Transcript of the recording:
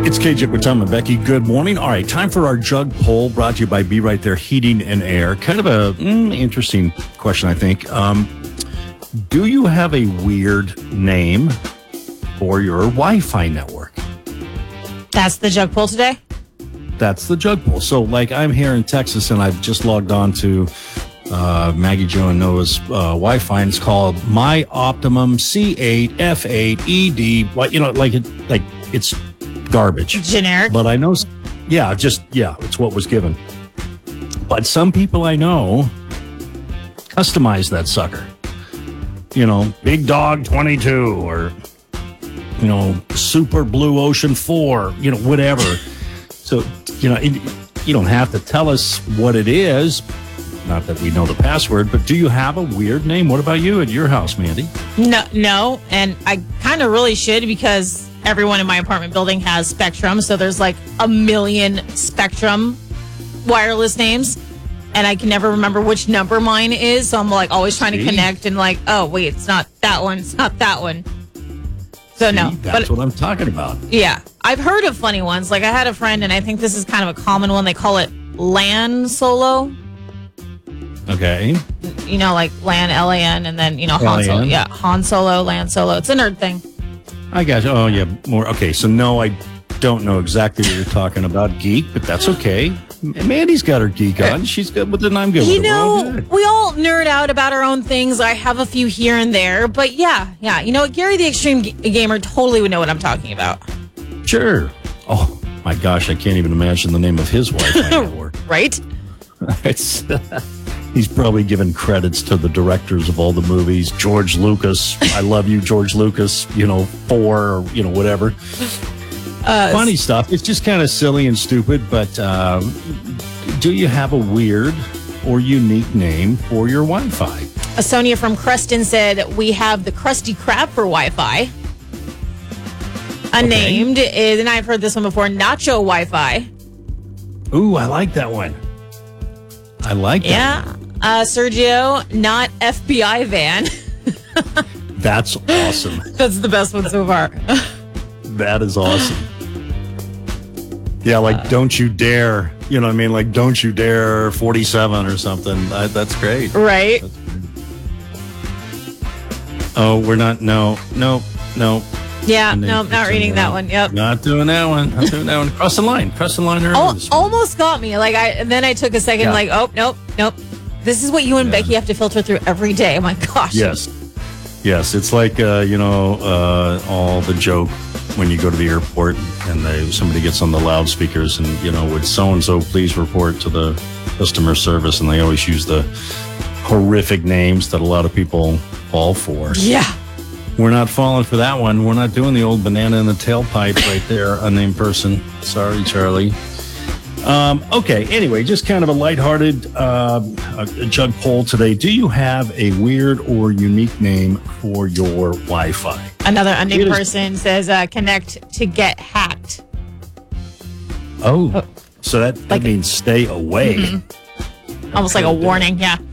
It's KJ with Tom and Becky. Good morning. All right, time for our jug poll brought to you by Be Right There Heating and Air. Kind of a interesting question, I think. Do you have a weird name for your Wi-Fi network? That's the jug poll today? That's the jug poll. So, like, I'm here in Texas, and I've just logged on to Maggie Jo and Noah's Wi-Fi, and it's called My Optimum C8 F8 ED. Like it's garbage. Generic? But I know, it's what was given. But some people I know customize that sucker. Big Dog 22 or, Super Blue Ocean 4, whatever. So, you don't have to tell us what it is. Not that we know the password, but do you have a weird name? What about you at your house, Mandy? No, and I kind of really should because everyone in my apartment building has Spectrum, so there's like a million Spectrum wireless names, and I can never remember which number mine is, so I'm like always trying to connect and like, oh, wait, it's not that one, it's not that one. So no. That's what I'm talking about. Yeah. I've heard of funny ones. Like I had a friend, and I think this is kind of a common one. They call it LAN Solo. Okay. Like LAN, LAN, and then, Han Solo. Yeah, Han Solo, LAN Solo. It's a nerd thing. I got you. Oh, yeah. More. Okay. So, no, I don't know exactly what you're talking about, geek, but that's okay. Mandy's got her geek on. She's good with it, and I'm good with it. We all nerd out about our own things. I have a few here and there, but yeah. Gary the Extreme Gamer totally would know what I'm talking about. Sure. Oh, my gosh. I can't even imagine the name of his Wi-Fi network. Right? He's probably given credits to the directors of all the movies. George Lucas. I love you, George Lucas, 4 or, whatever. Funny stuff. It's just kind of silly and stupid, but do you have a weird or unique name for your Wi-Fi? Sonia from Creston said, we have the Krusty Krab for Wi-Fi. Unnamed is, and I've heard this one before, Nacho Wi-Fi. Ooh, I like that one. I like that. Yeah. Sergio, not FBI van. That's awesome. That's the best one so far. That is awesome. Yeah, like Don't You Dare. You know what I mean? Like Don't You Dare 47 or something. That's great. Right. That's great. Oh, we're not. No. Yeah, no, not reading that one. Yep. Not doing that one. Cross the line. Almost got me. And then I took a second, oh, nope. This is what you and Becky have to filter through every day. Oh my gosh. Yes. It's like, all the joke when you go to the airport and somebody gets on the loudspeakers and, would so-and-so please report to the customer service, and they always use the horrific names that a lot of people fall for. Yeah. We're not falling for that one. We're not doing the old banana in the tailpipe right there, unnamed person. Sorry, Charlie. Okay, anyway, just kind of a lighthearted jug poll today. Do you have a weird or unique name for your Wi-Fi? Another unnamed person says connect to get hacked. Oh. So that means stay away. Mm-hmm. Almost like a warning, yeah.